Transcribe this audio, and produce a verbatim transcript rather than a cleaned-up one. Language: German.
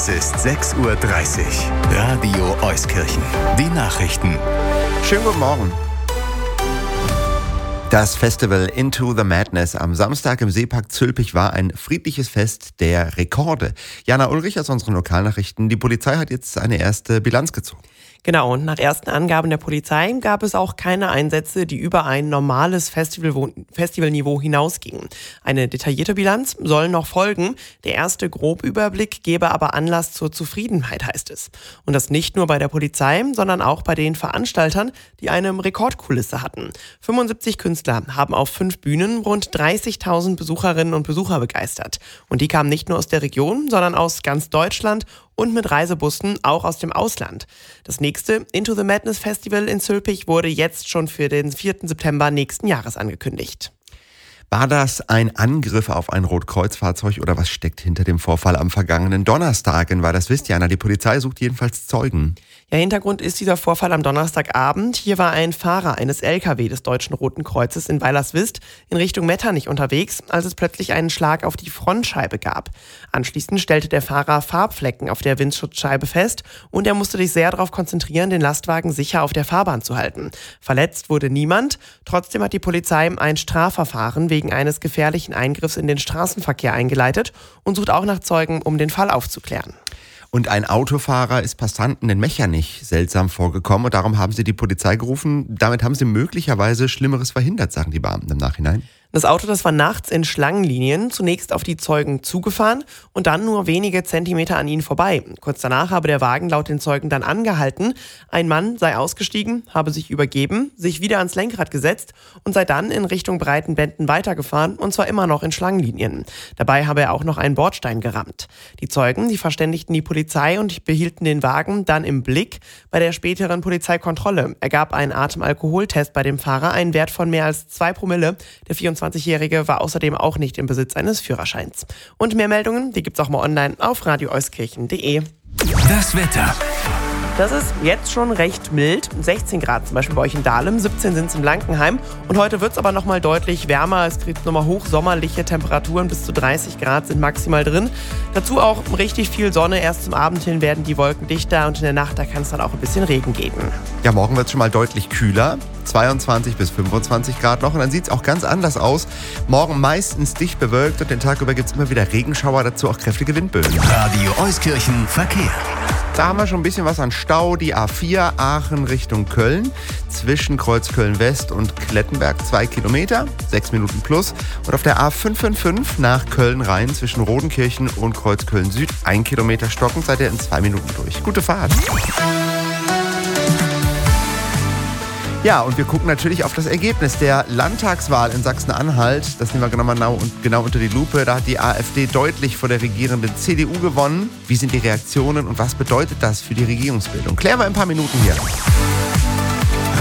Es ist sechs Uhr dreißig. Radio Euskirchen. Die Nachrichten. Schönen guten Morgen. Das Festival Into the Madness am Samstag im Seepark Zülpich war ein friedliches Fest der Rekorde. Jana Ulrich aus unseren Lokalnachrichten. Die Polizei hat jetzt eine erste Bilanz gezogen. Genau, und nach ersten Angaben der Polizei gab es auch keine Einsätze, die über ein normales Festival, Festivalniveau hinausgingen. Eine detaillierte Bilanz soll noch folgen. Der erste Grobüberblick gebe aber Anlass zur Zufriedenheit, heißt es. Und das nicht nur bei der Polizei, sondern auch bei den Veranstaltern, die eine Rekordkulisse hatten. fünfundsiebzig Künstler haben auf fünf Bühnen rund dreißigtausend Besucherinnen und Besucher begeistert. Und die kamen nicht nur aus der Region, sondern aus ganz Deutschland und mit Reisebussen auch aus dem Ausland. Das nächste Into the Madness Festival in Zülpich wurde jetzt schon für den vierten September nächsten Jahres angekündigt. War das ein Angriff auf ein Rotkreuzfahrzeug oder was steckt hinter dem Vorfall am vergangenen Donnerstag? War das wisst Jana, die Polizei sucht jedenfalls Zeugen. Ja, Hintergrund ist dieser Vorfall am Donnerstagabend. Hier war ein Fahrer eines L K W des Deutschen Roten Kreuzes in Weilerswist in Richtung Metternich unterwegs, als es plötzlich einen Schlag auf die Frontscheibe gab. Anschließend stellte der Fahrer Farbflecken auf der Windschutzscheibe fest und er musste sich sehr darauf konzentrieren, den Lastwagen sicher auf der Fahrbahn zu halten. Verletzt wurde niemand. Trotzdem hat die Polizei ein Strafverfahren wegen eines gefährlichen Eingriffs in den Straßenverkehr eingeleitet und sucht auch nach Zeugen, um den Fall aufzuklären. Und ein Autofahrer ist Passanten in Metternich seltsam vorgekommen und darum haben sie die Polizei gerufen. Damit haben sie möglicherweise Schlimmeres verhindert, sagen die Beamten im Nachhinein. Das Auto, das war nachts in Schlangenlinien zunächst auf die Zeugen zugefahren und dann nur wenige Zentimeter an ihnen vorbei. Kurz danach habe der Wagen laut den Zeugen dann angehalten. Ein Mann sei ausgestiegen, habe sich übergeben, sich wieder ans Lenkrad gesetzt und sei dann in Richtung Breitenbenden weitergefahren und zwar immer noch in Schlangenlinien. Dabei habe er auch noch einen Bordstein gerammt. Die Zeugen, die verständigten die Polizei und behielten den Wagen dann im Blick. Bei der späteren Polizeikontrolle ergab ein Atemalkoholtest bei dem Fahrer einen Wert von mehr als zwei Promille. Der vierundzwanzigjährige war außerdem auch nicht im Besitz eines Führerscheins. Und mehr Meldungen, die gibt's auch mal online auf radio euskirchen punkt de. Das Wetter. Das ist jetzt schon recht mild, sechzehn Grad zum Beispiel bei euch in Dahlem, siebzehn sind es in Blankenheim und heute wird es aber nochmal deutlich wärmer, es kriegt nochmal hochsommerliche Temperaturen, bis zu dreißig Grad sind maximal drin. Dazu auch richtig viel Sonne, erst zum Abend hin werden die Wolken dichter und in der Nacht, da kann es dann auch ein bisschen Regen geben. Ja, morgen wird es schon mal deutlich kühler, zweiundzwanzig bis fünfundzwanzig Grad noch und dann sieht es auch ganz anders aus. Morgen meistens dicht bewölkt und den Tag über gibt es immer wieder Regenschauer, dazu auch kräftige Windböen. Radio Euskirchen Verkehr. Da haben wir schon ein bisschen was an Stau. Die A vier Aachen Richtung Köln. Zwischen Kreuzköln-West und Klettenberg zwei Kilometer, sechs Minuten plus. Und auf der A fünf fünf fünf nach Köln-Rhein zwischen Rodenkirchen und Kreuzköln-Süd ein Kilometer stocken. Seid ihr in zwei Minuten durch. Gute Fahrt. Ja, und wir gucken natürlich auf das Ergebnis der Landtagswahl in Sachsen-Anhalt. Das nehmen wir genau, genau unter die Lupe. Da hat die AfD deutlich vor der regierenden C D U gewonnen. Wie sind die Reaktionen und was bedeutet das für die Regierungsbildung? Klären wir in ein paar Minuten hier.